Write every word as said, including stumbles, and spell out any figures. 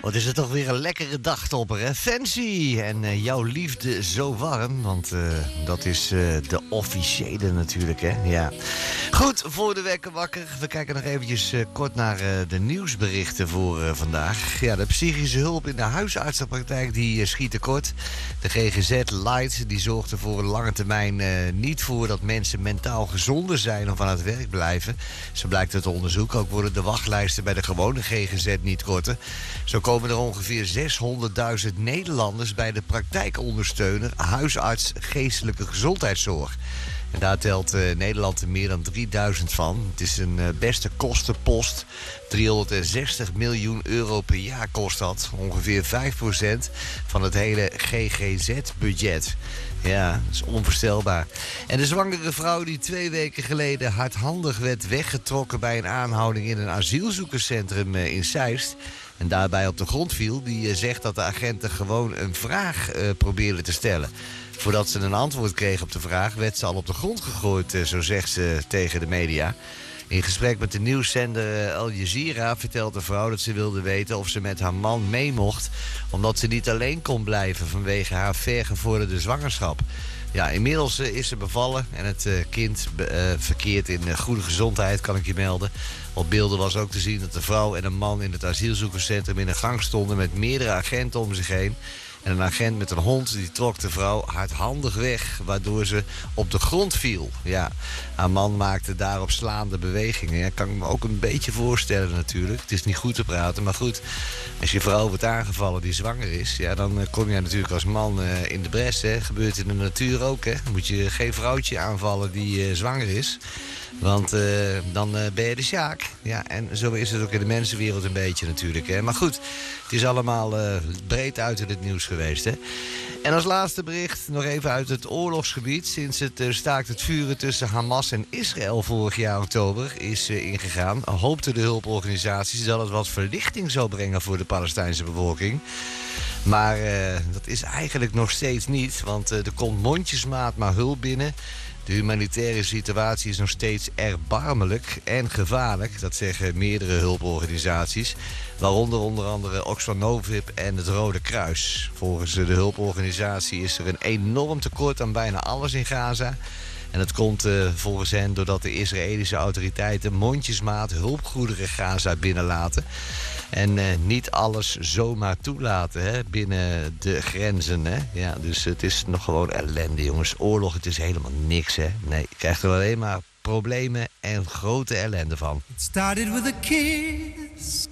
Wat is het toch weer een lekkere dagtopper, hè? Fancy en uh, jouw liefde zo warm. Want uh, dat is uh, de officiële natuurlijk, hè? Ja. Goed, voor de wekker wakker. We kijken nog eventjes uh, kort naar uh, de nieuwsberichten voor uh, vandaag. Ja, de psychische hulp in de huisartsenpraktijk die uh, schiet tekort. De G G Z Light die zorgt er voor een lange termijn uh, niet voor dat mensen mentaal gezonder zijn of aan het werk blijven. Zo blijkt uit onderzoek. Ook worden de wachtlijsten bij de gewone G G Z niet korter. Zo komen er ongeveer zeshonderdduizend Nederlanders bij de praktijkondersteuner huisarts geestelijke gezondheidszorg. En daar telt uh, Nederland er meer dan drieduizend van. Het is een uh, beste kostenpost. driehonderdzestig miljoen euro per jaar kost dat. Ongeveer vijf procent van het hele G G Z-budget. Ja, dat is onvoorstelbaar. En de zwangere vrouw die twee weken geleden hardhandig werd weggetrokken bij een aanhouding in een asielzoekerscentrum uh, in Zeist en daarbij op de grond viel, die uh, zegt dat de agenten gewoon een vraag uh, probeerden te stellen. Voordat ze een antwoord kreeg op de vraag, werd ze al op de grond gegooid, zo zegt ze tegen de media. In gesprek met de nieuwszender Al Jazeera vertelt de vrouw dat ze wilde weten of ze met haar man mee mocht, omdat ze niet alleen kon blijven vanwege haar vergevorderde zwangerschap. Ja, inmiddels is ze bevallen en het kind uh, verkeert in goede gezondheid, kan ik je melden. Op beelden was ook te zien dat de vrouw en een man in het asielzoekerscentrum in een gang stonden met meerdere agenten om zich heen. En een agent met een hond die trok de vrouw hardhandig weg, waardoor ze op de grond viel. Ja, haar man maakte daarop slaande bewegingen. Ja, kan ik me ook een beetje voorstellen natuurlijk. Het is niet goed te praten, maar goed. Als je vrouw wordt aangevallen die zwanger is, ja, dan kom je natuurlijk als man uh, in de bres. Hè. Gebeurt in de natuur ook. Hè. Dan moet je geen vrouwtje aanvallen die uh, zwanger is. Want uh, dan uh, ben je de sjaak. Ja, en zo is het ook in de mensenwereld een beetje natuurlijk. Hè. Maar goed, het is allemaal uh, breed uit in het nieuws geweest. Hè. En als laatste bericht nog even uit het oorlogsgebied. Sinds het uh, staakt het vuren tussen Hamas en Israël vorig jaar oktober is uh, ingegaan, hoopten de hulporganisaties dat het wat verlichting zou brengen voor de Palestijnse bevolking. Maar uh, dat is eigenlijk nog steeds niet, want uh, er komt mondjesmaat maar hulp binnen. De humanitaire situatie is nog steeds erbarmelijk en gevaarlijk. Dat zeggen meerdere hulporganisaties. Waaronder onder andere Oxfam Novib en het Rode Kruis. Volgens de hulporganisatie is er een enorm tekort aan bijna alles in Gaza. En dat komt uh, volgens hen doordat de Israëlische autoriteiten mondjesmaat hulpgoederen Gaza binnenlaten. En uh, niet alles zomaar toelaten, hè, binnen de grenzen. Hè. Ja, dus het is nog gewoon ellende, jongens. Oorlog, het is helemaal niks. Hè. Nee, je krijgt er alleen maar problemen en grote ellende van. It started with a kiss.